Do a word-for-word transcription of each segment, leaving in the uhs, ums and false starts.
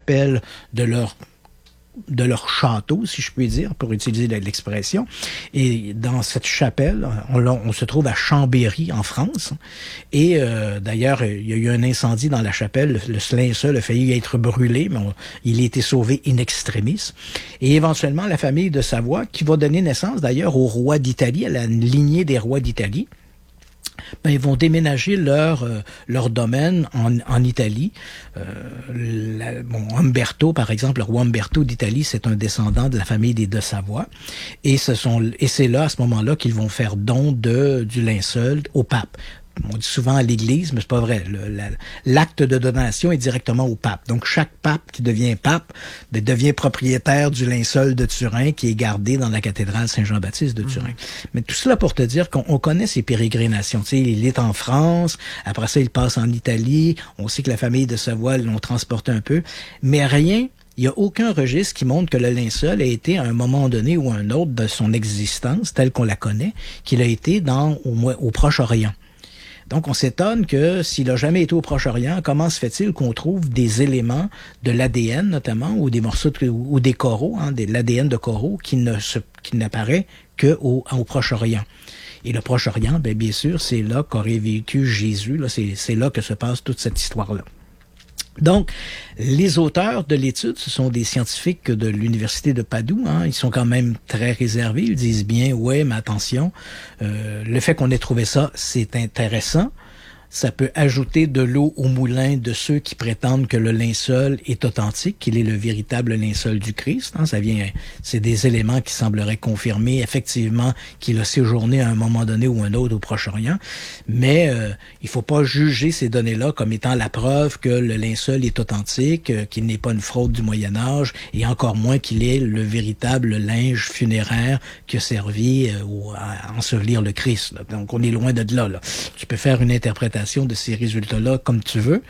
chapelle de leur de leur château, si je puis dire, pour utiliser l'expression. Et dans cette chapelle, on, on se trouve à Chambéry, en France. Et euh, d'ailleurs, il y a eu un incendie dans la chapelle. Le, le linceul a failli être brûlé, mais on, il a été sauvé in extremis. Et éventuellement, la famille de Savoie, qui va donner naissance d'ailleurs au roi d'Italie, à la lignée des rois d'Italie, ben, ils vont déménager leur euh, leur domaine en, en Italie. Euh, la, bon, Umberto, par exemple, le roi Umberto d'Italie, c'est un descendant de la famille des de Savoie. Et ce sont et c'est là, à ce moment-là, qu'ils vont faire don de du linceul au pape. On dit souvent à l'Église, mais c'est pas vrai. Le, la, l'acte de donation est directement au pape. Donc, chaque pape qui devient pape devient propriétaire du linceul de Turin qui est gardé dans la cathédrale Saint-Jean-Baptiste de Turin. Mmh. Mais tout cela pour te dire qu'on on connaît ces pérégrinations. Tu sais, il est en France, après ça, il passe en Italie. On sait que la famille de Savoie l'ont transporté un peu. Mais rien... Il n'y a aucun registre qui montre que le linceul a été à un moment donné ou à un autre de son existence, telle qu'on la connaît, qu'il a été dans au, au Proche-Orient. Donc, on s'étonne que s'il n'a jamais été au Proche-Orient, comment se fait-il qu'on trouve des éléments de l'A D N, notamment, ou des morceaux de, ou des coraux, hein, de l'A D N de coraux, qui ne se, qui n'apparaît qu'au au Proche-Orient. Et le Proche-Orient, ben, bien sûr, c'est là qu'aurait vécu Jésus, là, c'est, c'est là que se passe toute cette histoire-là. Donc, les auteurs de l'étude, ce sont des scientifiques de l'Université de Padoue. Hein, ils sont quand même très réservés. Ils disent bien, ouais, mais attention, euh, le fait qu'on ait trouvé ça, c'est intéressant. Ça peut ajouter de l'eau au moulin de ceux qui prétendent que le linceul est authentique, qu'il est le véritable linceul du Christ. Hein, ça vient, c'est des éléments qui sembleraient confirmer effectivement qu'il a séjourné à un moment donné ou un autre au Proche-Orient. Mais euh, il faut pas juger ces données-là comme étant la preuve que le linceul est authentique, euh, qu'il n'est pas une fraude du Moyen-Âge, et encore moins qu'il est le véritable linge funéraire qui a servi euh, à ensevelir le Christ. Là. Donc on est loin de là, là. Tu peux faire une interprétation de ces résultats-là comme tu veux.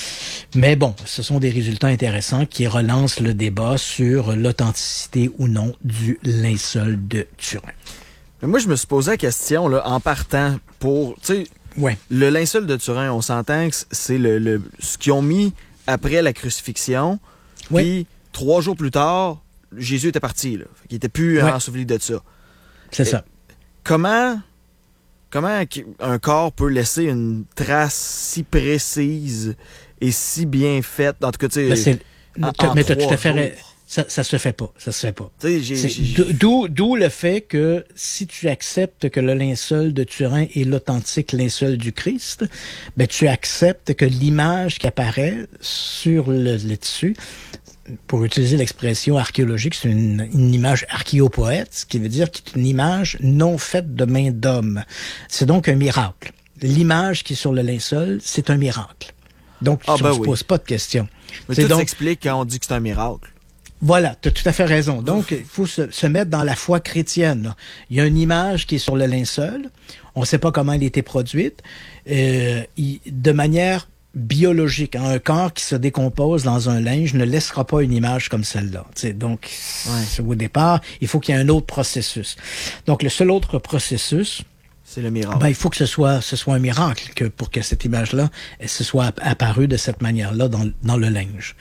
Mais bon, ce sont des résultats intéressants qui relancent le débat sur l'authenticité ou non du linceul de Turin. Mais moi, je me suis posé la question, là, en partant pour, tu sais, ouais. Le linceul de Turin, on s'entend que c'est le, le ce qu'ils ont mis après la crucifixion. Oui. Puis, trois jours plus tard, Jésus était parti, là. Il était plus ouais. enseveli de ça. C'est Et ça. Comment... Comment un corps peut laisser une trace si précise et si bien faite, en tout cas, tu sais, en, en mais tu as tout à fait, ça, ça se fait pas, ça se fait pas. J'ai, j'ai... D'où, d'où le fait que si tu acceptes que le linceul de Turin est l'authentique linceul du Christ, ben tu acceptes que l'image qui apparaît sur le, le tissu, pour utiliser l'expression archéologique, c'est une, une image archéopoète, ce qui veut dire qu'il est une image non faite de main d'homme. C'est donc un miracle. L'image qui est sur le linceul, c'est un miracle. Donc, ah, on ne ben se oui. pose pas de questions. Mais c'est tout donc... s'explique quand on dit que c'est un miracle. Voilà, tu as tout à fait raison. Donc, il faut se, se mettre dans la foi chrétienne. Là. Il y a une image qui est sur le linceul. On ne sait pas comment elle a été produite. Euh, il, de manière biologique. Hein. Un corps qui se décompose dans un linge ne laissera pas une image comme celle-là. T'sais, donc, ouais. au départ, il faut qu'il y ait un autre processus. Donc, le seul autre processus, c'est le miracle. Ben, il faut que ce soit, ce soit un miracle que, pour que cette image-là elle, se soit apparue de cette manière-là dans, dans le linge.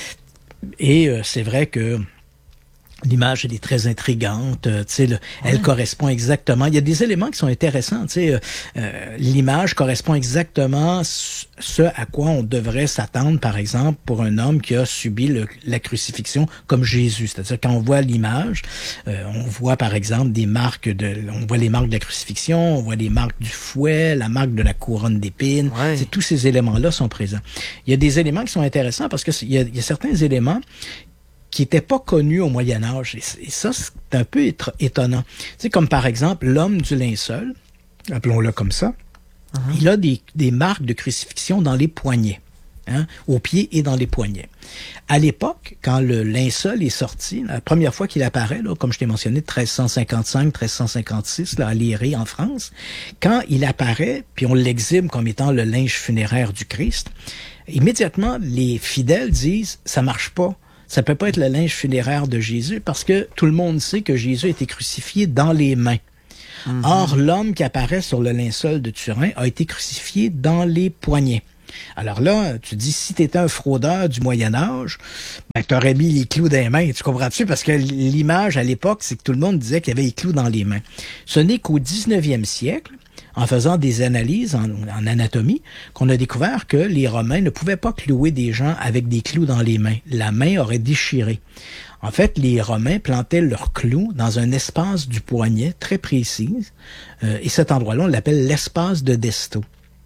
Et euh, c'est vrai que l'image, elle est très intrigante. Euh, tu sais, le, elle ouais. correspond exactement. Il y a des éléments qui sont intéressants. Tu sais, euh, euh, l'image correspond exactement ce à quoi on devrait s'attendre, par exemple, pour un homme qui a subi le, la crucifixion comme Jésus. C'est-à-dire quand on voit l'image, euh, on voit par exemple des marques de, on voit les marques de la crucifixion, on voit les marques du fouet, la marque de la couronne d'épines. Ouais. C'est, tous ces éléments-là sont présents. Il y a des éléments qui sont intéressants parce que il y a, il y a certains éléments qui n'étaient pas connus au Moyen Âge. Et ça, c'est un peu étonnant. Tu sais, comme par exemple, l'homme du linceul, appelons-le comme ça, uh-huh. il a des, des marques de crucifixion dans les poignets, hein, aux pieds et dans les poignets. À l'époque, quand le linceul est sorti, la première fois qu'il apparaît, là, comme je t'ai mentionné, treize cent cinquante-cinq treize cent cinquante-six, là, à Léré, en France, quand il apparaît, puis on l'exhibe comme étant le linge funéraire du Christ, immédiatement, les fidèles disent « ça marche pas ». Ça peut pas être le linge funéraire de Jésus parce que tout le monde sait que Jésus a été crucifié dans les mains. Mm-hmm. Or, l'homme qui apparaît sur le linceul de Turin a été crucifié dans les poignets. Alors là, tu dis, si tu étais un fraudeur du Moyen-Âge, ben, tu aurais mis les clous dans les mains. Tu comprends-tu? Parce que l'image à l'époque, c'est que tout le monde disait qu'il y avait les clous dans les mains. Ce n'est qu'au dix-neuvième siècle, en faisant des analyses en, en anatomie, qu'on a découvert que les Romains ne pouvaient pas clouer des gens avec des clous dans les mains. La main aurait déchiré. En fait, les Romains plantaient leurs clous dans un espace du poignet très précis, euh, et cet endroit-là, on l'appelle l'espace de Desto.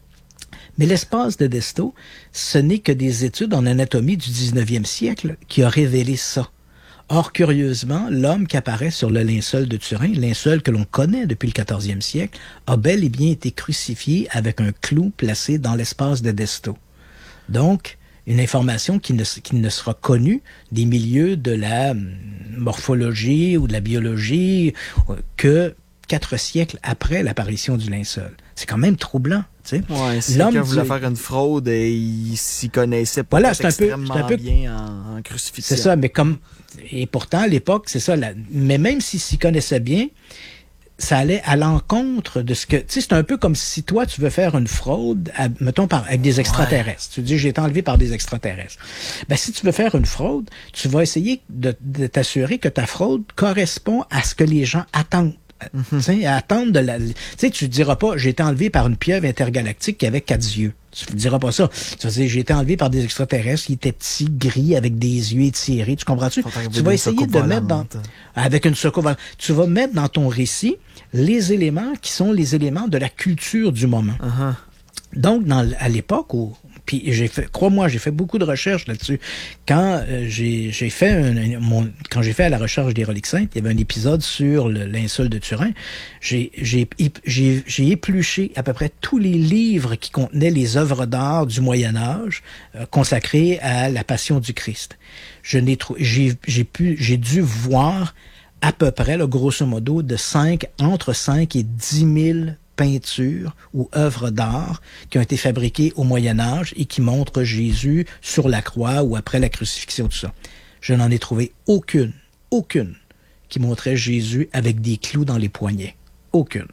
Mais l'espace de Desto, ce n'est que des études en anatomie du dix-neuvième siècle qui ont révélé ça. Or, curieusement, l'homme qui apparaît sur le linceul de Turin, linceul que l'on connaît depuis le quatorzième siècle, a bel et bien été crucifié avec un clou placé dans l'espace de Desto. Donc, une information qui ne, qui ne sera connue des milieux de la morphologie ou de la biologie que quatre siècles après l'apparition du linceul. C'est quand même troublant. Tu sais. Ouais, si quelqu'un voulait faire une fraude et il s'y connaissait pas voilà, c'est un peu, extrêmement c'est un peu, bien en, en crucifixion. C'est ça, mais comme... Et pourtant, à l'époque, c'est ça. La, mais même s'il s'y connaissait bien, ça allait à l'encontre de ce que... Tu sais, c'est un peu comme si toi, tu veux faire une fraude, à, mettons, par, avec des extraterrestres. Ouais. Tu dis, j'ai été enlevé par des extraterrestres. Ben, si tu veux faire une fraude, tu vas essayer de, de t'assurer que ta fraude correspond à ce que les gens attendent. Mm-hmm. Tu sais, à attendre de la... Tu sais, tu diras pas, j'ai été enlevé par une pieuvre intergalactique qui avait quatre yeux. Tu ne diras pas ça. Tu vas dire, j'ai été enlevé par des extraterrestres qui étaient petits, gris, avec des yeux étirés. Tu comprends-tu? Tu vas essayer de mettre dans... Avec une soucoupe. Tu vas mettre dans ton récit les éléments qui sont les éléments de la culture du moment. Uh-huh. Donc, dans, à l'époque où... Puis j'ai fait, crois-moi, j'ai fait beaucoup de recherches là-dessus. Quand euh, j'ai, j'ai fait un, un, mon, quand j'ai fait à la recherche des reliques saintes, il y avait un épisode sur le linceul de Turin. J'ai, j'ai, j'ai, j'ai épluché à peu près tous les livres qui contenaient les œuvres d'art du Moyen Âge euh, consacrées à la Passion du Christ. Je n'ai trouvé, j'ai, j'ai pu, j'ai dû voir à peu près, là, grosso modo, de cinq, entre cinq et dix mille peintures ou œuvres d'art qui ont été fabriquées au Moyen Âge et qui montrent Jésus sur la croix ou après la crucifixion, tout ça. Je n'en ai trouvé aucune, aucune qui montrait Jésus avec des clous dans les poignets. Aucune.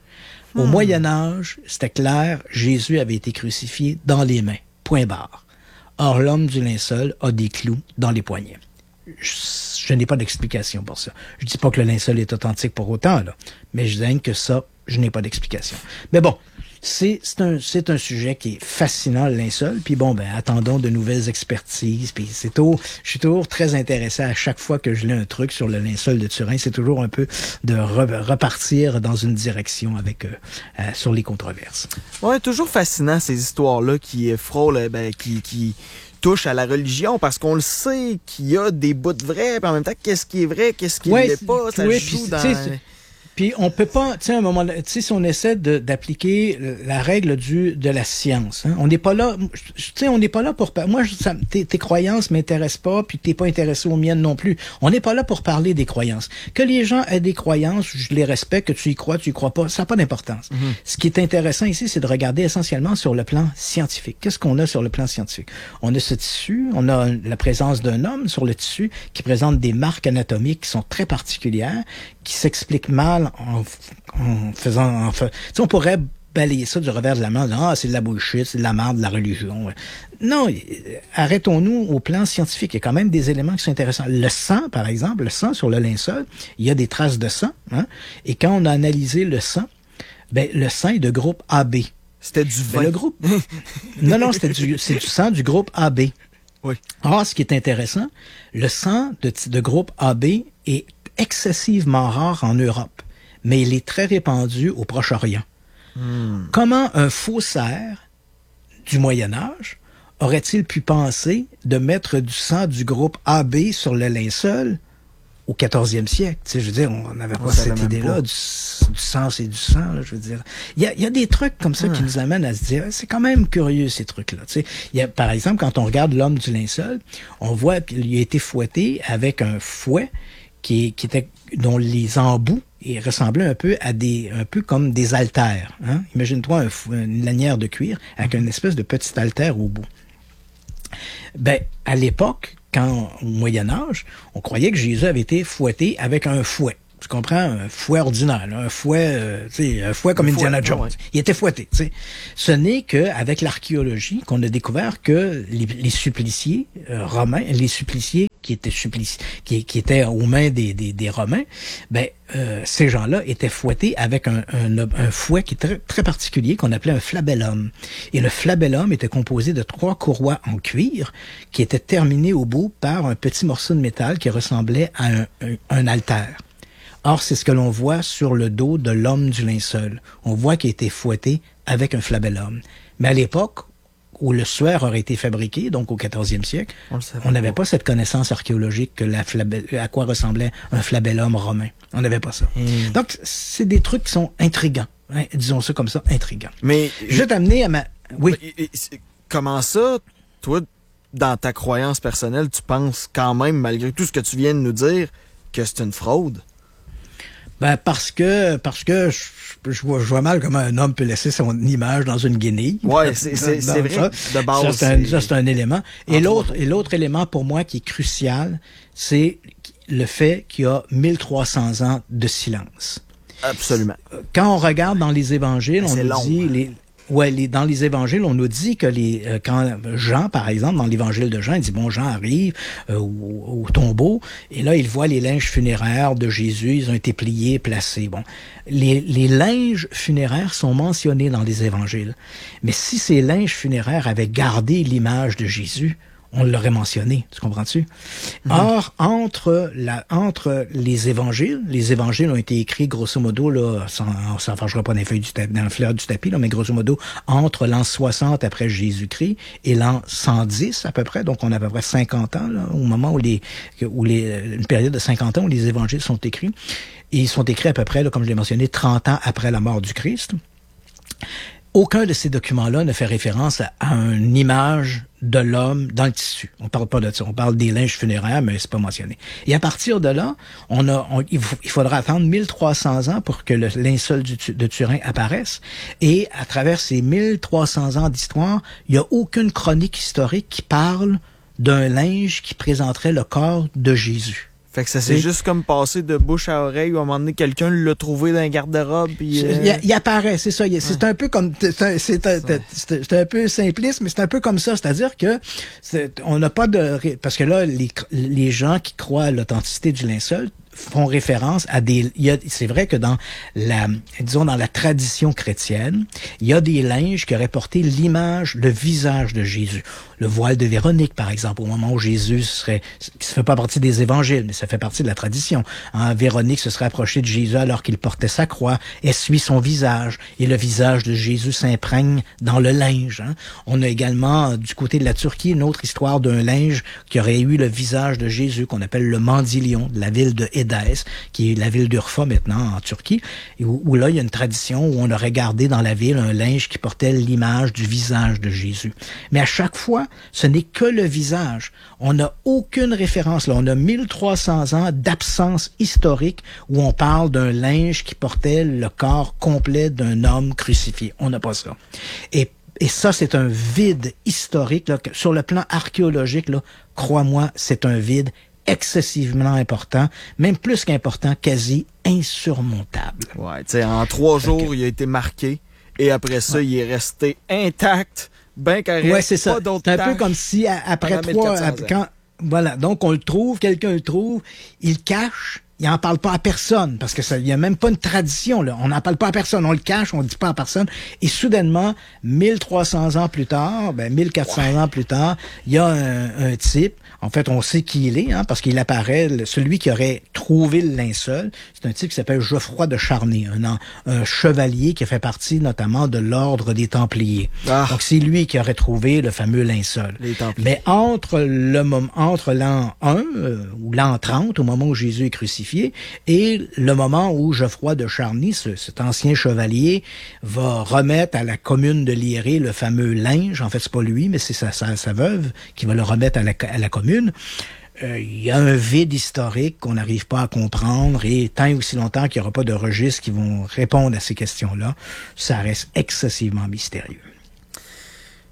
Au hmm. Moyen Âge, c'était clair, Jésus avait été crucifié dans les mains. Point barre. Or, l'homme du linceul a des clous dans les poignets. Je, je n'ai pas d'explication pour ça. Je dis pas que le linceul est authentique pour autant, là, mais je dis que ça, je n'ai pas d'explication. Mais bon, c'est, c'est, un, c'est un sujet qui est fascinant, le linceul. Puis bon, ben attendons de nouvelles expertises. Puis c'est toujours, je suis toujours très intéressé à chaque fois que je lis un truc sur le linceul de Turin. C'est toujours un peu de re, repartir dans une direction avec euh, euh, sur les controverses. Ouais, toujours fascinant ces histoires-là qui frôlent, ben, qui, qui touchent à la religion parce qu'on le sait qu'il y a des bouts de vrai. Puis en même temps, qu'est-ce qui est vrai, qu'est-ce qui ouais, n'est pas, ça ouais, joue puis, dans. Puis on peut pas, tu sais, à un moment, tu sais, si on essaie de, d'appliquer la règle du de la science, hein, on n'est pas là, tu sais, on n'est pas là pour, moi, ça, tes, tes croyances m'intéressent pas, puis t'es pas intéressé aux miennes non plus. On n'est pas là pour parler des croyances. Que les gens aient des croyances, je les respecte, que tu y crois, tu y crois pas, ça n'a pas d'importance. Mm-hmm. Ce qui est intéressant ici, c'est de regarder essentiellement sur le plan scientifique. Qu'est-ce qu'on a sur le plan scientifique? On a ce tissu, on a la présence d'un homme sur le tissu qui présente des marques anatomiques qui sont très particulières, qui s'expliquent mal en, en faisant... En fa... Tu sais, on pourrait balayer ça du revers de la main. Ah, c'est de la bullshit, c'est de la merde, de la religion. Non, arrêtons-nous au plan scientifique. Il y a quand même des éléments qui sont intéressants. Le sang, par exemple, le sang sur le linceul, il y a des traces de sang. Hein? Et quand on a analysé le sang, ben le sang est de groupe A B. C'était du vin. Ben, le groupe... non, non, c'était du, c'est du sang du groupe A B. Oui. Or, ce qui est intéressant, le sang de, de groupe A B est excessivement rare en Europe, mais il est très répandu au Proche-Orient. Hmm. Comment un faussaire du Moyen Âge aurait-il pu penser de mettre du sang du groupe A B sur le linceul au quatorzième siècle? Tu sais, je veux dire, on n'avait pas on cette idée-là du, du sang, c'est du sang. Là, je veux dire, il y a, y a des trucs comme ça hmm. qui nous amènent à se dire, c'est quand même curieux ces trucs-là. Tu sais, il y a, par exemple, quand on regarde l'homme du linceul, on voit qu'il a été fouetté avec un fouet qui, qui était dont les embouts et ressemblaient un peu à des un peu comme des haltères. Hein? Imagine-toi un fou, une lanière de cuir avec une espèce de petit haltère au bout. Ben à l'époque, quand au Moyen Âge, on croyait que Jésus avait été fouetté avec un fouet. Tu comprends? Un fouet ordinaire, là, un fouet, euh, tu sais, un fouet comme un Indiana fouet, Jones. Ouais. Il était fouetté, tu sais. Ce n'est qu'avec l'archéologie qu'on a découvert que les, les suppliciés euh, romains, les suppliciés qui étaient suppliciés, qui, qui étaient aux mains des, des, des Romains, ben euh, ces gens-là étaient fouettés avec un, un, un fouet qui est très, très particulier qu'on appelait un flabellum. Et le flabellum était composé de trois courroies en cuir qui étaient terminées au bout par un petit morceau de métal qui ressemblait à un, un, un haltère. Or, c'est ce que l'on voit sur le dos de l'homme du linceul. On voit qu'il a été fouetté avec un flabellum. Mais à l'époque où le suaire aurait été fabriqué, donc au quatorzième siècle, on n'avait pas cette connaissance archéologique que la flabelle, à quoi ressemblait un flabellum romain. On n'avait pas ça. Mmh. Donc, c'est des trucs qui sont intrigants. Hein, disons ça comme ça, intrigants. Mais je vais t'amener à ma... Oui. Mais, comment ça, toi, dans ta croyance personnelle, tu penses quand même, malgré tout ce que tu viens de nous dire, que c'est une fraude? Ben parce que parce que je, je, vois, je vois mal comment un homme peut laisser son image dans une guenille. Ouais, c'est c'est c'est vrai. Ça, de base, ça c'est un, ça, c'est un élément. Et l'autre et l'autre élément pour moi qui est crucial, c'est le fait qu'il y a mille trois cents ans de silence. Absolument. Quand on regarde dans les évangiles, on nous long, dit hein. les Ouais, les, dans les évangiles, on nous dit que les euh, quand Jean, par exemple, dans l'évangile de Jean, il dit bon, Jean arrive euh, au, au tombeau et là il voit les linges funéraires de Jésus, ils ont été pliés, placés. Bon, les, les linges funéraires sont mentionnés dans les évangiles, mais si ces linges funéraires avaient gardé l'image de Jésus, on l'aurait mentionné, tu comprends-tu? Mm-hmm. Or, entre la, entre les évangiles, les évangiles ont été écrits grosso modo, là, sans, sans faire, je pas dans les feuilles du tapis, dans le fleur du tapis, là, mais grosso modo, entre l'an soixante après Jésus-Christ et l'an cent dix à peu près, donc on a à peu près cinquante ans, là, au moment où les, où les, une période de cinquante ans où les évangiles sont écrits. Et ils sont écrits à peu près, là, comme je l'ai mentionné, trente ans après la mort du Christ. Aucun de ces documents-là ne fait référence à, à une image de l'homme dans le tissu. On parle pas de ça. On parle des linges funéraires, mais c'est pas mentionné. Et à partir de là, on a, on, il, il faudra attendre mille trois cents ans pour que le linceul du, de Turin apparaisse. Et à travers ces mille trois cents ans d'histoire, il y a aucune chronique historique qui parle d'un linge qui présenterait le corps de Jésus. Fait que ça s'est juste comme passé de bouche à oreille ou à un moment donné, quelqu'un l'a trouvé dans un garde-robe. Puis euh... il, il apparaît, c'est ça. C'est ouais. un peu comme... C'est un, c'est un, c'est un peu simpliste, mais c'est un peu comme ça. C'est-à-dire que c'est, on n'a pas de... Parce que là, les, les gens qui croient à l'authenticité du linceul font référence à des... Il y a, c'est vrai que dans la, disons, dans la tradition chrétienne, il y a des linges qui auraient porté l'image, le visage de Jésus. Le voile de Véronique, par exemple, au moment où Jésus serait... Ça fait pas partie des évangiles, mais ça fait partie de la tradition. Hein, Véronique se serait approchée de Jésus alors qu'il portait sa croix, essuie son visage, et le visage de Jésus s'imprègne dans le linge. Hein. On a également, du côté de la Turquie, une autre histoire d'un linge qui aurait eu le visage de Jésus, qu'on appelle le Mandilion, de la ville de Édesse, qui est la ville d'Urfa maintenant en Turquie, et où, où là, il y a une tradition où on aurait gardé dans la ville un linge qui portait l'image du visage de Jésus. Mais à chaque fois, ce n'est que le visage. On n'a aucune référence. Là, on a mille trois cents ans d'absence historique où on parle d'un linge qui portait le corps complet d'un homme crucifié. On n'a pas ça. Et, et ça, c'est un vide historique. Là, sur le plan archéologique, là, crois-moi, c'est un vide excessivement important, même plus qu'important, quasi insurmontable. Ouais, tu sais, en trois jours, que... il a été marqué et après ça, ouais. il est resté intact. Ben carré, ouais, c'est ça. Pas d'autres c'est un tâches. peu comme si à, après trois, à, quand, voilà, donc on le trouve, quelqu'un le trouve, il le cache, il en parle pas à personne parce que ça, il y a même pas une tradition là. On n'en parle pas à personne, on le cache, on le dit pas à personne. Et soudainement, mille trois cents ans plus tard, ben mille quatre cents ouais. ans plus tard, il y a un, un type. En fait, on sait qui il est, hein, parce qu'il apparaît, celui qui aurait trouvé le linceul, c'est un type qui s'appelle Geoffroy de Charny, un, un chevalier qui a fait partie notamment de l'ordre des Templiers. Ah. Donc, c'est lui qui aurait trouvé le fameux linceul. Mais entre le moment, entre l'an un, euh, ou l'an trente, au moment où Jésus est crucifié, et le moment où Geoffroy de Charny, ce, cet ancien chevalier, va remettre à la commune de Lieré le fameux linge. En fait, c'est pas lui, mais c'est sa, sa, sa veuve qui va le remettre à la, à la commune. Il euh, y a un vide historique qu'on n'arrive pas à comprendre et tant et aussi longtemps qu'il n'y aura pas de registres qui vont répondre à ces questions-là, ça reste excessivement mystérieux.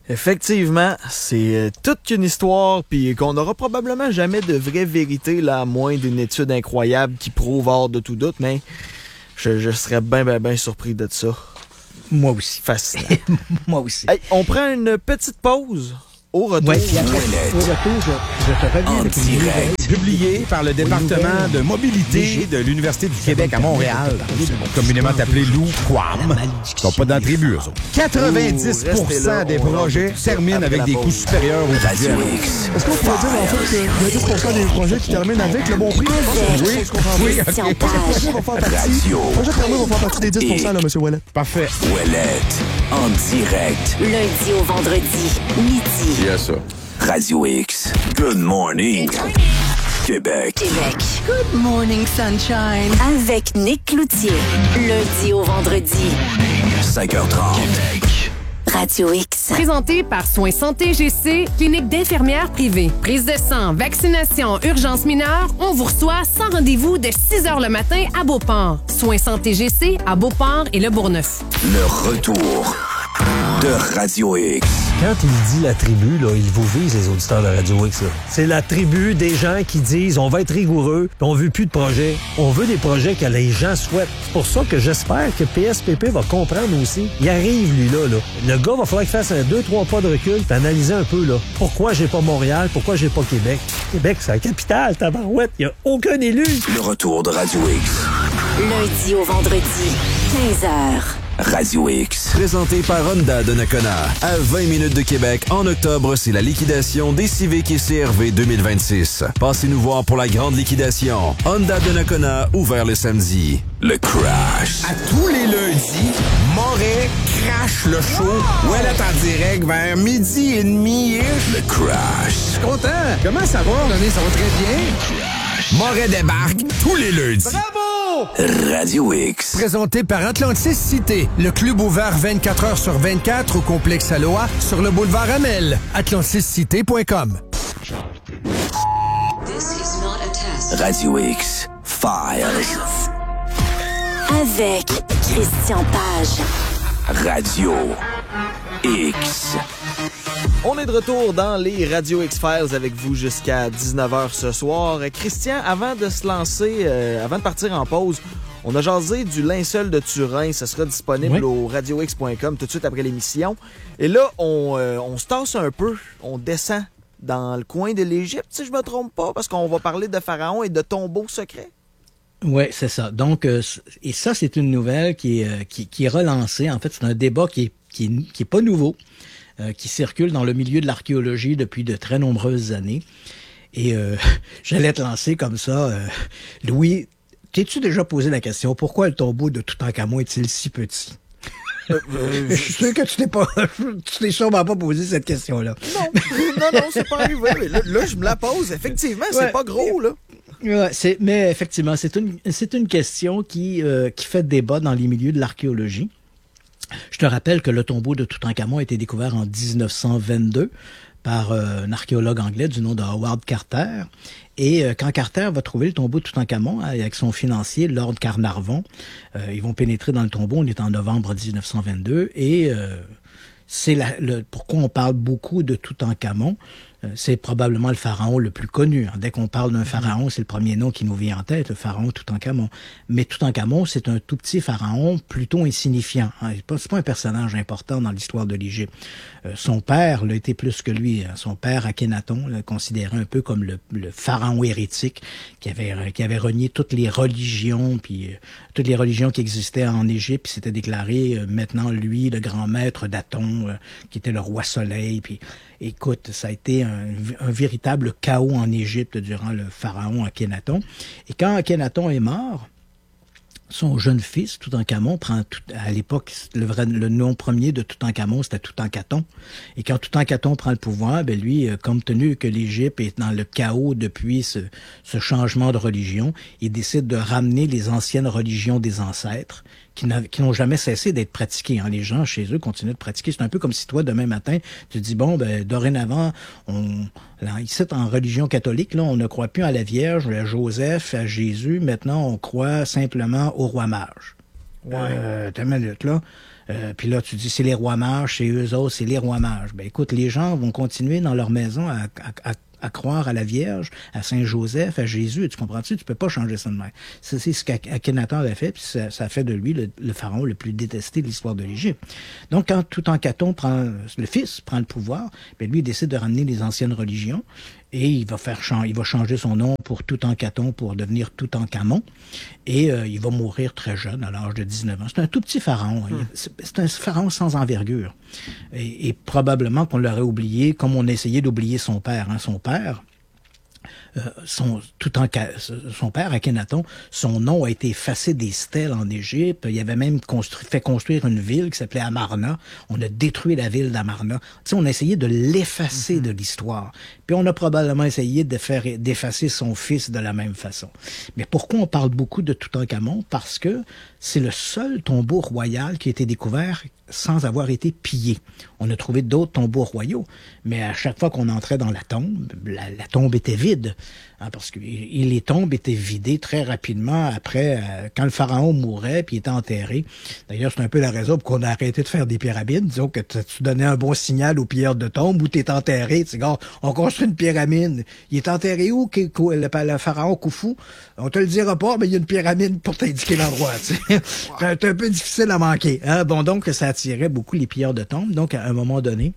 Effectivement, c'est euh, toute une histoire, puis qu'on n'aura probablement jamais de vraie vérité, là, à moins d'une étude incroyable qui prouve hors de tout doute, mais je, je serais bien, bien, bien surpris de ça. Moi aussi. Fascinant. Moi aussi. Hey, on prend une petite pause. Au retour, ouais, puis après, au retour, je, je te reviens avec une nouvelle. Publié par le département de mobilité de l'Université du Québec à Montréal, communément appelé Lou Quam. Ils sont pas dans la tribu, eux autres. quatre-vingt-dix pour cent des projets terminent avec des coûts supérieurs au budget. Est-ce qu'on pourrait dire en fait qu'il y a dix pour cent des projets qui terminent avec le bon prix? Oui, oui, Le projet va faire partie. Le projet permis va faire partie des dix pour cent, là, M. Ouellet. Parfait. Ouellet, en direct. Lundi au vendredi, midi. Yes, sir. Radio X. Good morning. Québec. Québec. Good morning, sunshine. Avec Nick Cloutier. Lundi au vendredi. cinq heures trente. Québec. Radio X. Présenté par Soins Santé G C, clinique d'infirmières privée. Prise de sang, vaccination, urgence mineure, on vous reçoit sans rendez-vous de six heures le matin à Beauport. Soins Santé G C à Beauport et Le Bourgneuf. Le retour de Radio X. Quand il dit la tribu, là, il vous vise, les auditeurs de Radio X. Là. C'est la tribu des gens qui disent on va être rigoureux, puis on veut plus de projets. On veut des projets que les gens souhaitent. C'est pour ça que j'espère que P S P P va comprendre aussi. Il arrive, lui, là. là. Le gars va falloir qu'il fasse un deux, trois pas de recul, puis analyser un peu, là. Pourquoi j'ai pas Montréal? Pourquoi j'ai pas Québec? Québec, c'est la capitale, tabarouette. Il n'y a aucun élu. Le retour de Radio X. Lundi au vendredi, quinze heures. Radio X. Présenté par Honda de Nakona. À vingt minutes de Québec, en octobre, c'est la liquidation des Civic et C R V deux mille vingt-six. Passez nous voir pour la grande liquidation. Honda de Nakona, ouvert le samedi. Le Crash. À tous les lundis, Moret crash le show. Ouellet en direct vers midi et demi-ish. Le Crash. Je suis content. Comment ça va? René, ça va très bien. Moret débarque tous les lundis. Bravo! Radio X. Présenté par Atlantis Cité, le club ouvert vingt-quatre heures sur vingt-quatre au complexe Aloha sur le boulevard Amel. atlantis cité point com. Radio X. Files. Avec Christian Page. Radio X. On est de retour dans les Radio X-Files avec vous jusqu'à dix-neuf heures ce soir. Christian, avant de se lancer, euh, avant de partir en pause, on a jasé du linceul de Turin. Ça sera disponible oui. au radio x point com tout de suite après l'émission. Et là, on, euh, on se tasse un peu. On descend dans le coin de l'Égypte, si je me trompe pas, parce qu'on va parler de pharaons et de tombeaux secrets. Oui, c'est ça. Donc, euh, et ça, c'est une nouvelle qui est, euh, qui, qui est relancée. En fait, c'est un débat qui est, qui est, qui est pas nouveau. Euh, qui circule dans le milieu de l'archéologie depuis de très nombreuses années. Et euh, j'allais te lancer comme ça. Euh, Louis, t'es-tu déjà posé la question, pourquoi le tombeau de Toutankhamon est-il si petit? Euh, euh, je suis sûr que tu t'es pas, tu t'es sûrement pas posé cette question-là. Non, non, non, c'est pas arrivé. Mais là, là, je me la pose. Effectivement, c'est ouais, pas gros, là. Ouais, c'est, mais effectivement, c'est une, c'est une question qui, euh, qui fait débat dans les milieux de l'archéologie. Je te rappelle que le tombeau de Toutankhamon a été découvert en dix-neuf cent vingt-deux par euh, un archéologue anglais du nom de Howard Carter. Et euh, quand Carter va trouver le tombeau de Toutankhamon avec son financier, Lord Carnarvon, euh, ils vont pénétrer dans le tombeau. On est en novembre dix-neuf cent vingt-deux. Et euh, c'est la, le, pourquoi on parle beaucoup de Toutankhamon. C'est probablement le pharaon le plus connu. Dès qu'on parle d'un pharaon, c'est le premier nom qui nous vient en tête, le pharaon Toutankhamon. Mais Toutankhamon, c'est un tout petit pharaon plutôt insignifiant. C'est pas, c'est pas un personnage important dans l'histoire de l'Égypte. Euh, son père l'a été plus que lui. Son père, Akhenaton, l'a considéré un peu comme le, le pharaon hérétique qui avait, qui avait renié toutes les religions, puis euh, toutes les religions qui existaient en Égypte, puis s'était déclaré euh, maintenant lui le grand maître d'Aton, euh, qui était le roi soleil, puis écoute, ça a été un, un véritable chaos en Égypte durant le pharaon Akhenaton. Et quand Akhenaton est mort, son jeune fils, Toutankhamon, prend tout, à l'époque, le, vrai, le nom premier de Toutankhamon, c'était Toutankhaton. Et quand Toutankhaton prend le pouvoir, ben lui, compte tenu que l'Égypte est dans le chaos depuis ce, ce changement de religion, il décide de ramener les anciennes religions des ancêtres, qui, qui n'ont jamais cessé d'être pratiquées. Hein. Les gens, chez eux, continuent de pratiquer. C'est un peu comme si toi, demain matin, tu te dis, bon, ben dorénavant, on, là, ici, en religion catholique, là, on ne croit plus à la Vierge, à Joseph, à Jésus. Maintenant, on croit simplement au roi mage. Ouais. Euh, t'as une minute, là. Euh, puis là, tu dis, c'est les rois mages, c'est eux autres, c'est les rois mages. Ben écoute, les gens vont continuer dans leur maison à, à, à à croire à la Vierge, à Saint-Joseph, à Jésus. Tu comprends-tu? Tu peux pas changer ça de même. C'est, c'est ce qu'Akhenaton avait fait, puis ça, ça fait de lui le, le pharaon le plus détesté de l'histoire de l'Égypte. Donc, quand Toutankhamon prend, le fils prend le pouvoir, ben lui, il décide de ramener les anciennes religions et il va faire il va changer son nom pour Toutankhamon pour devenir Toutankhamon. Et euh, il va mourir très jeune, à l'âge de dix-neuf ans. C'est un tout petit pharaon. Hum. C'est, c'est un pharaon sans envergure. Et, et probablement qu'on l'aurait oublié, comme on a essayé d'oublier son père. Hein. Son père, euh, son, tout en, son père, Akhenaton, son nom a été effacé des stèles en Égypte. Il avait même construit, fait construire une ville qui s'appelait Amarna. On a détruit la ville d'Amarna. Tu sais, on a essayé de l'effacer mm-hmm. de l'histoire. Puis on a probablement essayé de faire, d'effacer son fils de la même façon. Mais pourquoi on parle beaucoup de Toutankhamon? Parce que c'est le seul tombeau royal qui a été découvert sans avoir été pillé. On a trouvé d'autres tombeaux royaux, mais à chaque fois qu'on entrait dans la tombe, la, la tombe était vide, hein, parce que et les tombes étaient vidées très rapidement après, euh, quand le pharaon mourait puis il était enterré. D'ailleurs, c'est un peu la raison pour qu'on a arrêté de faire des pyramides. Disons que tu donnais un bon signal aux pilleurs de tombes où tu es enterré. Tu sais, gars, on construit une pyramide. Il est enterré où, le, le pharaon Khufu? On te le dira pas, mais il y a une pyramide pour t'indiquer l'endroit. Tu sais. C'est un peu difficile à manquer. Hein? Bon, donc, ça attirait beaucoup les pilleurs de tombes. Donc, à un moment donné,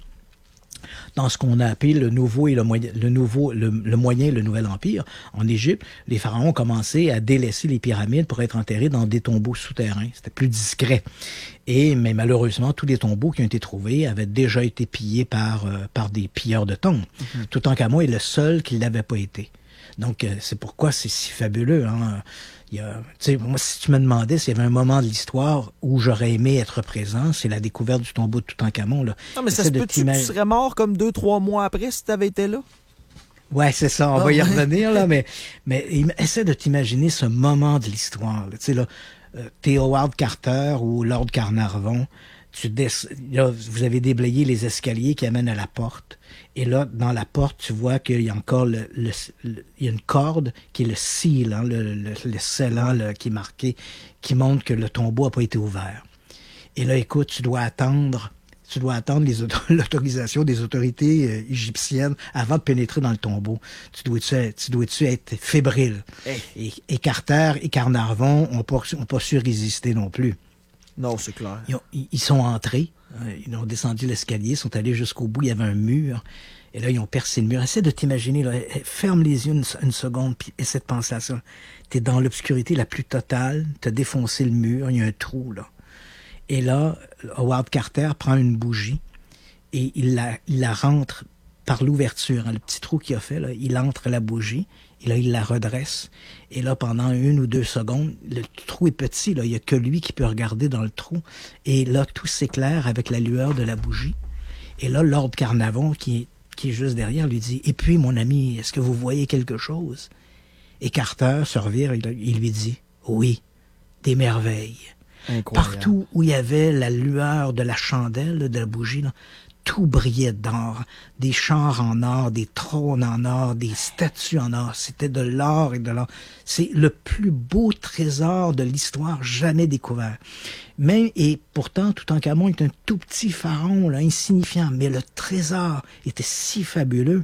dans ce qu'on a appelé le nouveau et le moyen, le nouveau, le, le moyen et le nouvel empire, en Égypte, les pharaons ont commencé à délaisser les pyramides pour être enterrés dans des tombeaux souterrains. C'était plus discret. Et, mais malheureusement, tous les tombeaux qui ont été trouvés avaient déjà été pillés par, euh, par des pilleurs de tombes. Mm-hmm. Toutankhamon est le seul qui ne l'avait pas été. Donc, euh, c'est pourquoi c'est si fabuleux, hein. Il y a, tu sais, moi, si tu me demandais s'il y avait un moment de l'histoire où j'aurais aimé être présent, c'est la découverte du tombeau de Toutankhamon, là. Non, mais ça se peut tu, tu serais mort comme deux, trois mois après si tu avais été là? Ouais, c'est ça, on oh, va y ouais. revenir, là, mais, mais essaie de t'imaginer ce moment de l'histoire, là. Tu sais, là, euh, t'es Howard Carter ou Lord Carnarvon, tu des... là, vous avez déblayé les escaliers qui amènent à la porte. Et là, dans la porte, tu vois qu'il y a encore le, le, le, il y a une corde qui est le seal, hein, le, le, le scellant là, qui est marqué, qui montre que le tombeau n'a pas été ouvert. Et là, écoute, tu dois attendre, tu dois attendre les, l'autorisation des autorités euh, égyptiennes avant de pénétrer dans le tombeau. Tu dois-tu être, tu dois-tu être fébrile. Hey. Et, et Carter et Carnarvon n'ont pas, ont pas su résister non plus. Non, c'est clair. Ils, ont, ils sont entrés, ils ont descendu l'escalier, sont allés jusqu'au bout, il y avait un mur, et là, ils ont percé le mur. Essaie de t'imaginer, là, ferme les yeux une, une seconde, puis essaie de penser à ça. T'es dans l'obscurité la plus totale, t'as défoncé le mur, il y a un trou, là. Et là, Howard Carter prend une bougie, et il la, il la rentre par l'ouverture, hein, le petit trou qu'il a fait, là, il entre la bougie, et là, il la redresse. Et là, pendant une ou deux secondes, le trou est petit, là, il n'y a que lui qui peut regarder dans le trou. Et là, tout s'éclaire avec la lueur de la bougie. Et là, Lord Carnarvon, qui est, qui est juste derrière, lui dit « Et puis, mon ami, est-ce que vous voyez quelque chose? » Et Carter se revire, il, il lui dit « Oui, des merveilles. » Partout où il y avait la lueur de la chandelle, de la bougie, là, tout brillait d'or, des chars en or, des trônes en or, des statues en or. C'était de l'or et de l'or. C'est le plus beau trésor de l'histoire jamais découvert. Mais, et pourtant, Toutankhamon est un tout petit pharaon, là, insignifiant, mais le trésor était si fabuleux.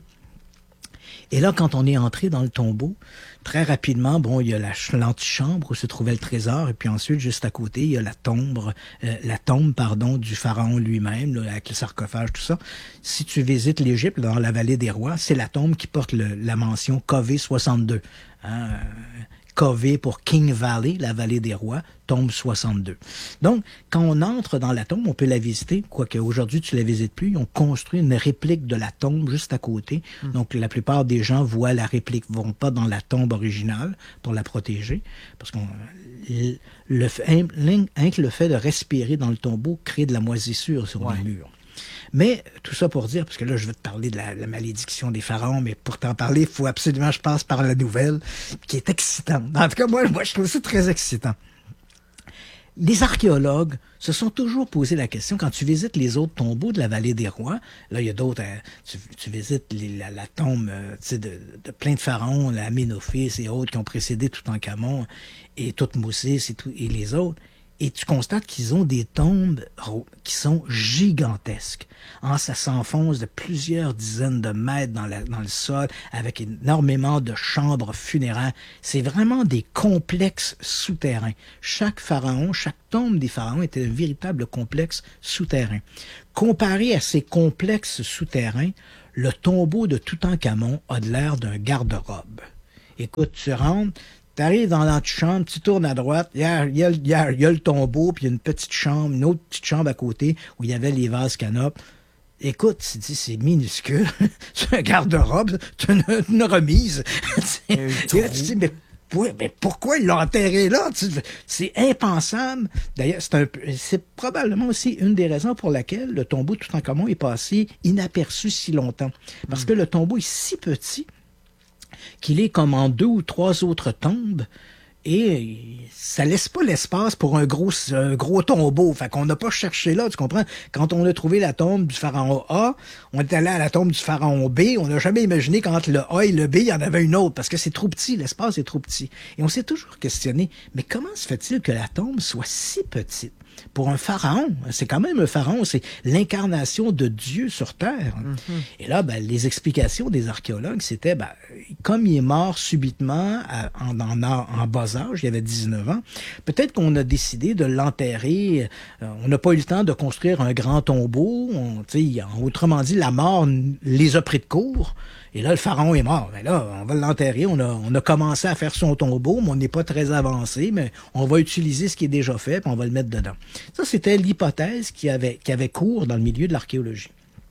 Et là, quand on est entré dans le tombeau, très rapidement, bon, il y a la, l'antichambre où se trouvait le trésor, et puis ensuite, juste à côté, il y a la tombe, euh, la tombe, pardon, du pharaon lui-même, là, avec le sarcophage, tout ça. Si tu visites l'Égypte, dans la vallée des rois, c'est la tombe qui porte le, la mention K V soixante-deux. Hein, K V pour King Valley, la vallée des rois, tombe soixante-deux. Donc, quand on entre dans la tombe, on peut la visiter, quoique aujourd'hui tu la visites plus, on construit une réplique de la tombe juste à côté. Mmh. Donc, la plupart des gens voient la réplique, vont pas dans la tombe originale pour la protéger, parce qu'on le, le, le, le fait de respirer dans le tombeau crée de la moisissure sur ouais. les murs. Mais tout ça pour dire, parce que là, je vais te parler de la, la malédiction des pharaons, mais pour t'en parler, il faut absolument que je passe par la nouvelle, qui est excitante. En tout cas, moi, moi je trouve ça très excitant. Les archéologues se sont toujours posé la question, quand tu visites les autres tombeaux de la vallée des rois, là, il y a d'autres, euh, tu, tu visites les, la, la tombe euh, tu sais, de, de plein de pharaons, la Amenophis et autres qui ont précédé Toutankhamon, et Toutmosis et, tout, et les autres, Et tu constates qu'ils ont des tombes qui sont gigantesques. Hein, ça s'enfonce de plusieurs dizaines de mètres dans, la, dans le sol, avec énormément de chambres funéraires. C'est vraiment des complexes souterrains. Chaque pharaon, chaque tombe des pharaons était un véritable complexe souterrain. Comparé à ces complexes souterrains, le tombeau de Toutankhamon a de l'air d'un garde-robe. Écoute, tu rentres, tu arrives dans l'antichambre, tu tournes à droite, il y a, y, a, y, a, y a le tombeau, puis il y a une petite chambre, une autre petite chambre à côté où il y avait les vases canopes. Écoute, tu dis, c'est minuscule. C'est un garde-robe, c'est une, une remise. Et là, tu dis, mais, mais pourquoi ils l'ont enterré là? C'est impensable. D'ailleurs, c'est, un, c'est probablement aussi une des raisons pour laquelle le tombeau de Toutankhamon est passé inaperçu si longtemps. Parce mm. que le tombeau est si petit qu'il est comme en deux ou trois autres tombes, et ça laisse pas l'espace pour un gros, un gros tombeau. Fait qu'on n'a pas cherché là, tu comprends? Quand on a trouvé la tombe du pharaon A, on est allé à la tombe du pharaon B, on n'a jamais imaginé qu'entre le A et le B, il y en avait une autre, parce que c'est trop petit, l'espace est trop petit. Et on s'est toujours questionné, mais comment se fait-il que la tombe soit si petite? Pour un pharaon, c'est quand même un pharaon, c'est l'incarnation de Dieu sur Terre. Mm-hmm. Et là, ben, les explications des archéologues, c'était, ben, comme il est mort subitement à, en, en, en bas âge, il avait dix-neuf ans, peut-être qu'on a décidé de l'enterrer. Euh, on n'a pas eu le temps de construire un grand tombeau. On, autrement dit, la mort les a pris de court. Et là, le pharaon est mort. Mais là, on va l'enterrer. On a, on a commencé à faire son tombeau, mais on n'est pas très avancé, mais on va utiliser ce qui est déjà fait, puis on va le mettre dedans. Ça, c'était l'hypothèse qui avait, qui avait cours dans le milieu de l'archéologie.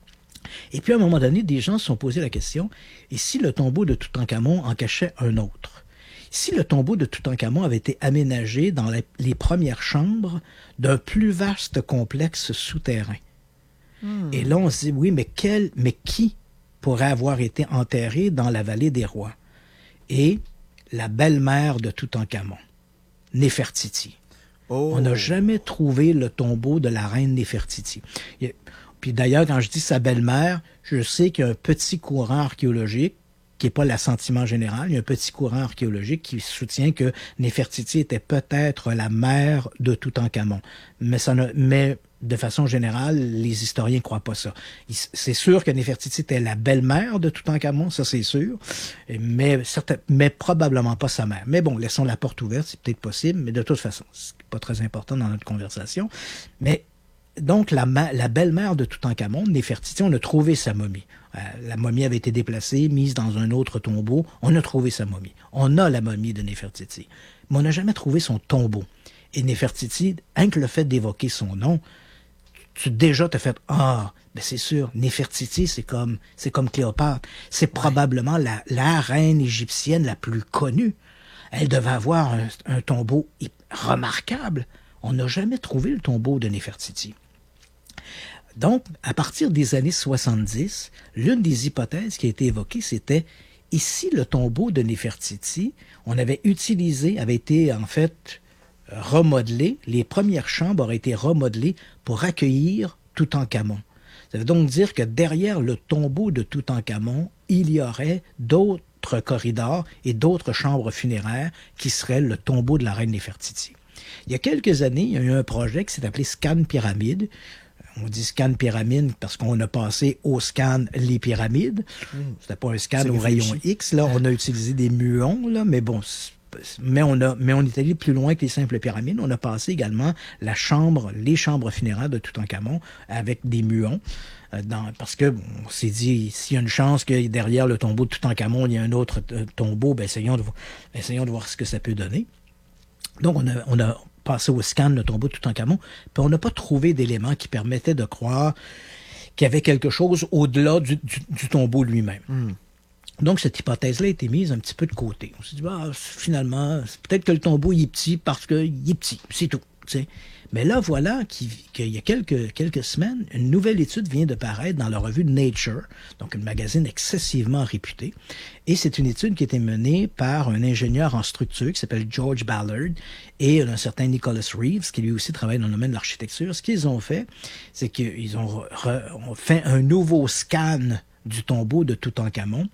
Et puis, à un moment donné, des gens se sont posé la question, et si le tombeau de Toutankhamon en cachait un autre? Si le tombeau de Toutankhamon avait été aménagé dans la, les premières chambres d'un plus vaste complexe souterrain? Hmm. Et là, on se dit, oui, mais quel, mais qui pourrait avoir été enterré dans la vallée des rois? Et la belle-mère de Toutankhamon, Néfertiti. Oh. On n'a jamais trouvé le tombeau de la reine Néfertiti. Puis d'ailleurs, quand je dis sa belle-mère, je sais qu'il y a un petit courant archéologique, qui n'est pas l'assentiment général, il y a un petit courant archéologique qui soutient que Néfertiti était peut-être la mère de Toutankhamon. Mais, ça ne, mais de façon générale, les historiens ne croient pas ça. C'est sûr que Néfertiti était la belle-mère de Toutankhamon, ça c'est sûr, mais, certain, mais probablement pas sa mère. Mais bon, laissons la porte ouverte, c'est peut-être possible, mais de toute façon, c'est pas très important dans notre conversation. Mais donc, la, la belle-mère de Toutankhamon, Néfertiti, on a trouvé sa momie. Euh, la momie avait été déplacée, mise dans un autre tombeau. On a trouvé sa momie. On a la momie de Néfertiti. Mais on n'a jamais trouvé son tombeau. Et Néfertiti, rien que le fait d'évoquer son nom, tu déjà t'as fait « Ah, ben c'est sûr, Néfertiti, c'est comme, c'est comme Cléopâtre. C'est ouais. probablement la, la reine égyptienne la plus connue. Elle devait avoir un, un tombeau remarquable. On n'a jamais trouvé le tombeau de Néfertiti. » Donc, à partir des années soixante-dix, l'une des hypothèses qui a été évoquée, c'était ici le tombeau de Néfertiti, on avait utilisé, avait été en fait remodelé, les premières chambres auraient été remodelées pour accueillir Toutankhamon. Ça veut donc dire que derrière le tombeau de Toutankhamon, il y aurait d'autres corridors et d'autres chambres funéraires qui seraient le tombeau de la reine Néfertiti. Il y a quelques années, il y a eu un projet qui s'est appelé Scan Pyramide. On dit scan pyramide parce qu'on a passé au scan les pyramides. Mmh. C'était pas un scan c'est au rayon X. Là, on a utilisé des muons, là, mais bon, mais on a, mais on est allé plus loin que les simples pyramides. On a passé également la chambre, les chambres funéraires de Toutankhamon avec des muons. Euh, dans, parce que bon, on s'est dit, s'il y a une chance que derrière le tombeau de Toutankhamon, il y a un autre euh, tombeau, ben essayons de, essayons de voir ce que ça peut donner. Donc, on a, on a passé au scan le tombeau de Toutankhamon, puis on n'a pas trouvé d'éléments qui permettaient de croire qu'il y avait quelque chose au-delà du, du, du tombeau lui-même. Mm. Donc, cette hypothèse-là a été mise un petit peu de côté. On s'est dit, bah, finalement, c'est peut-être que le tombeau il est petit parce qu'il est petit, c'est tout. Tu sais. Mais là, voilà qu'il, qu'il y a quelques, quelques semaines, une nouvelle étude vient de paraître dans la revue Nature, donc un magazine excessivement réputé. Et c'est une étude qui a été menée par un ingénieur en structure qui s'appelle George Ballard et un certain Nicholas Reeves, qui lui aussi travaille dans le domaine de l'architecture. Ce qu'ils ont fait, c'est qu'ils ont, re, ont fait un nouveau scan du tombeau de Toutankhamon.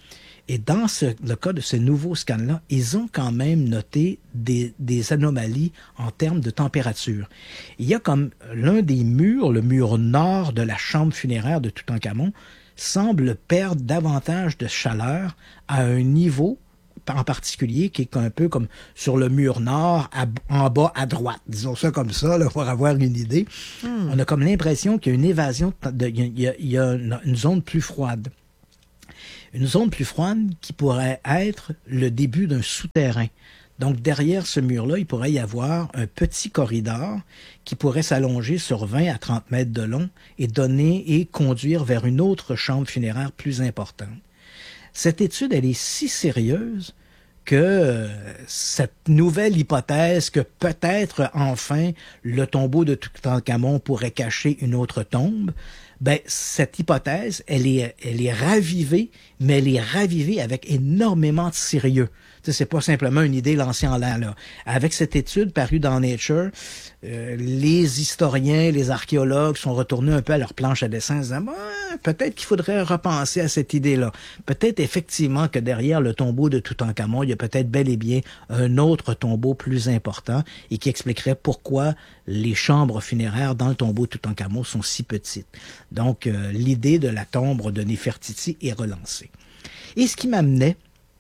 Et dans ce, le cas de ce nouveau scan-là, ils ont quand même noté des, des anomalies en termes de température. Il y a comme l'un des murs, le mur nord de la chambre funéraire de Toutankhamon, semble perdre davantage de chaleur à un niveau en particulier qui est un peu comme sur le mur nord, à, en bas à droite. Disons ça comme ça, là, pour avoir une idée. Hmm. On a comme l'impression qu'il y a une évasion, de, il y a, il y a une, une zone plus froide. Une zone plus froide qui pourrait être le début d'un souterrain. Donc, derrière ce mur-là, il pourrait y avoir un petit corridor qui pourrait s'allonger sur vingt à trente mètres de long et donner et conduire vers une autre chambre funéraire plus importante. Cette étude, elle est si sérieuse que euh, cette nouvelle hypothèse que peut-être enfin le tombeau de Toutankhamon pourrait cacher une autre tombe, ben cette hypothèse, elle est, elle est ravivée, mais elle est ravivée avec énormément de sérieux. Tu sais, c'est pas simplement une idée lancée en l'air, là. Avec cette étude parue dans Nature, euh, les historiens, les archéologues sont retournés un peu à leur planche à dessin en disant ah, peut-être qu'il faudrait repenser à cette idée-là. Peut-être effectivement que derrière le tombeau de Toutankhamon, il y a peut-être bel et bien un autre tombeau plus important et qui expliquerait pourquoi les chambres funéraires dans le tombeau de Toutankhamon sont si petites. Donc, euh, l'idée de la tombe de Néfertiti est relancée. Et ce qui m'amenait,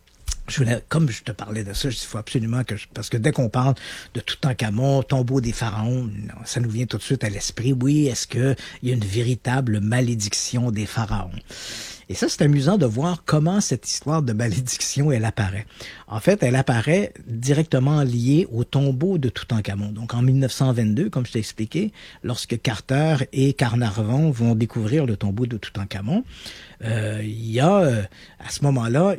je voulais, comme je te parlais de ça, il faut absolument que je, parce que dès qu'on parle de Toutankhamon, tombeau des pharaons, ça nous vient tout de suite à l'esprit. Oui, est-ce que il y a une véritable malédiction des pharaons? Et ça, c'est amusant de voir comment cette histoire de malédiction, elle apparaît. En fait, elle apparaît directement liée au tombeau de Toutankhamon. Donc, en mille neuf cent vingt-deux, comme je t'ai expliqué, lorsque Carter et Carnarvon vont découvrir le tombeau de Toutankhamon, euh, il y a, euh, à ce moment-là,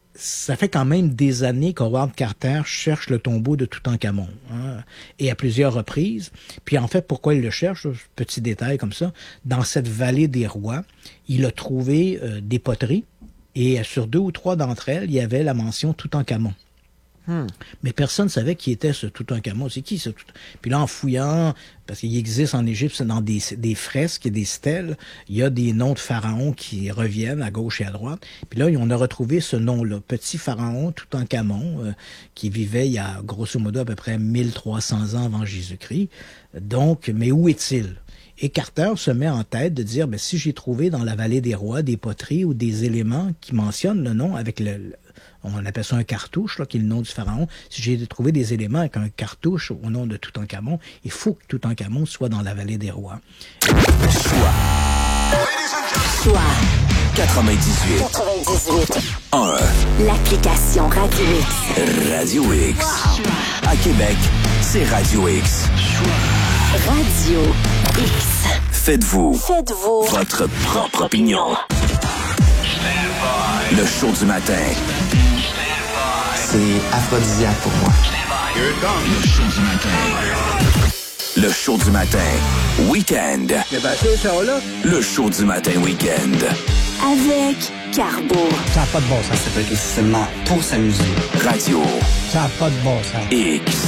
ça fait quand même des années qu'Howard Carter cherche le tombeau de Toutankhamon, hein, et à plusieurs reprises. Puis en fait, pourquoi il le cherche? Petit détail comme ça. Dans cette vallée des rois, il a trouvé euh, des poteries, et sur deux ou trois d'entre elles, il y avait la mention Toutankhamon. Hmm. Mais personne ne savait qui était ce Toutankhamon. C'est qui ce Toutankhamon? Puis là, en fouillant, parce qu'il existe en Égypte, dans des, des fresques et des stèles, il y a des noms de pharaons qui reviennent à gauche et à droite. Puis là, on a retrouvé ce nom-là, petit pharaon Toutankhamon, euh, qui vivait il y a grosso modo à peu près mille trois cents ans avant Jésus-Christ. Donc, mais où est-il? Et Carter se met en tête de dire, ben, si j'ai trouvé dans la vallée des rois des poteries ou des éléments qui mentionnent le nom avec le, le on appelle ça un cartouche, là, qui est le nom du pharaon. Si j'ai trouvé des éléments avec un cartouche au nom de Toutankhamon, il faut que Toutankhamon soit dans la vallée des rois. Choix. Choix. quatre-vingt-dix-huit. quatre-vingt-dix-huit. un. L'application Radio X. Radio X. Wow. À Québec, c'est Radio X. Radio X. Faites-vous. Faites-vous. Votre propre opinion. Le show du matin. C'est aphrodisiaque pour moi. Le show du matin. Le show du matin. Week-end. Le show du matin week-end. Avec Carbo. Ça n'a pas de bon sens. Ça peut être seulement pour s'amuser. Radio. Ça n'a pas de bon sens. X.